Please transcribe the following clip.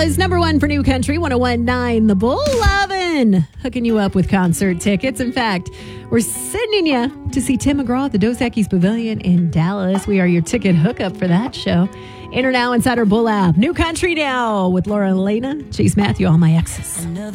Ocala's number one for New Country, 101.9 The Bull. Lovin', hooking you up with concert tickets. In fact, we're sending you to see Tim McGraw at the Dos Equis Pavilion in Dallas. We are your ticket hookup for that show. Enter now inside our Bull app. New Country now with Laura and Elena. Chase Matthew, all my exes.